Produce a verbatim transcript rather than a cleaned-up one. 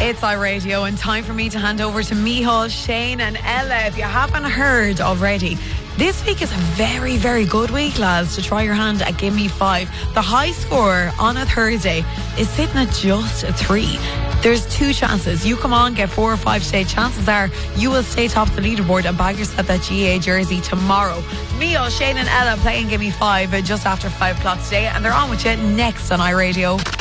It's iRadio and time for me to hand over to Micheál, Shane and Ella. If you haven't heard already, this week is a very, very good week, lads, to try your hand at Give Me Five. The high score on a Thursday is sitting at just a three. There's two chances. You come on, get four or five today. Chances are you will stay top of the leaderboard and bag yourself that G A jersey tomorrow. Micheál, Shane and Ella playing Give Me Five just after five o'clock today, and they're on with you next on iRadio.